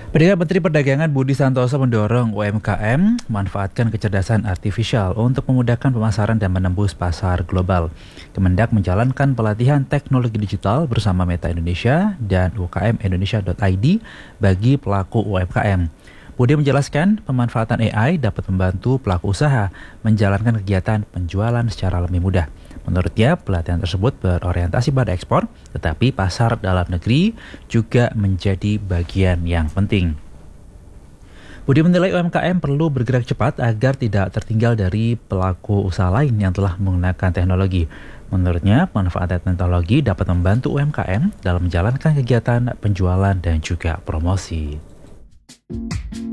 Perdana Menteri Perdagangan Budi Santoso mendorong UMKM memanfaatkan kecerdasan artifisial untuk memudahkan pemasaran dan menembus pasar global. Kemendak menjalankan pelatihan teknologi digital bersama Meta Indonesia dan ukmindonesia.id bagi pelaku UMKM. Budi menjelaskan pemanfaatan AI dapat membantu pelaku usaha menjalankan kegiatan penjualan secara lebih mudah. Menurutnya, pelatihan tersebut berorientasi pada ekspor, tetapi pasar dalam negeri juga menjadi bagian yang penting. Budi menilai UMKM perlu bergerak cepat agar tidak tertinggal dari pelaku usaha lain yang telah menggunakan teknologi. Menurutnya, pemanfaatan teknologi dapat membantu UMKM dalam menjalankan kegiatan penjualan dan juga promosi.